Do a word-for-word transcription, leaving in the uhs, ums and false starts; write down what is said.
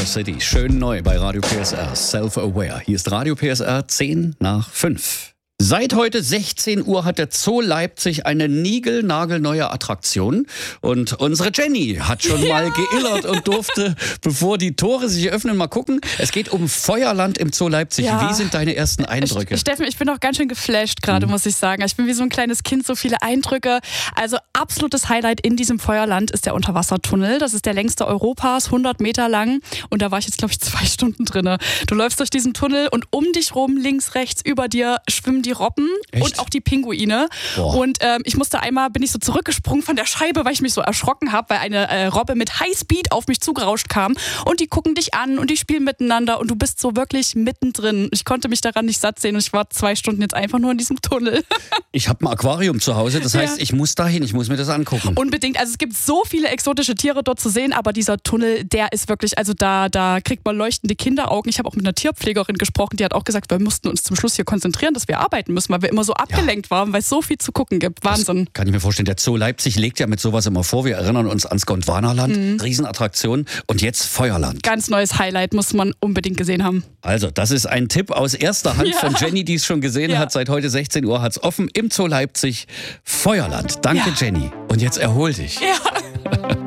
City. Schön neu bei Radio P S R. Self-Aware. Hier ist Radio P S R zehn nach fünf. Seit heute sechzehn Uhr hat der Zoo Leipzig eine niegelnagelneue Attraktion. Und unsere Jenny hat schon ja. mal geillert und durfte, bevor die Tore sich öffnen, mal gucken. Es geht um Feuerland im Zoo Leipzig. Ja. Wie sind deine ersten Eindrücke? Steffen, ich bin auch ganz schön geflasht gerade, mhm. muss ich sagen. Ich bin wie so ein kleines Kind, so viele Eindrücke. Also absolutes Highlight in diesem Feuerland ist der Unterwassertunnel. Das ist der längste Europas, hundert Meter lang. Und da war ich jetzt, glaube ich, zwei Stunden drin. Du läufst durch diesen Tunnel und um dich rum, links, rechts, über dir schwimmen die Robben. Echt? Und auch die Pinguine. Boah. Und ähm, ich musste einmal, bin ich so zurückgesprungen von der Scheibe, weil ich mich so erschrocken habe, weil eine äh, Robbe mit Highspeed auf mich zugerauscht kam. Und die gucken dich an und die spielen miteinander und du bist so wirklich mittendrin. Ich konnte mich daran nicht satt sehen und ich war zwei Stunden jetzt einfach nur in diesem Tunnel. Ich habe ein Aquarium zu Hause, das heißt, ja. ich muss dahin, ich muss mir das angucken. Unbedingt, also es gibt so viele exotische Tiere dort zu sehen, aber dieser Tunnel, der ist wirklich, also da, da kriegt man leuchtende Kinderaugen. Ich habe auch mit einer Tierpflegerin gesprochen, die hat auch gesagt, wir mussten uns zum Schluss hier konzentrieren, dass wir arbeiten müssen, weil wir immer so abgelenkt ja. waren, weil es so viel zu gucken gibt. Wahnsinn. Das kann ich mir vorstellen. Der Zoo Leipzig legt ja mit sowas immer vor. Wir erinnern uns ans Gondwanaland. Mhm. Riesenattraktion. Und jetzt Feuerland. Ganz neues Highlight, muss man unbedingt gesehen haben. Also, das ist ein Tipp aus erster Hand ja. von Jenny, die es schon gesehen ja. hat. Seit heute sechzehn Uhr hat es offen im Zoo Leipzig. Feuerland. Danke, ja. Jenny. Und jetzt erhol dich. Ja.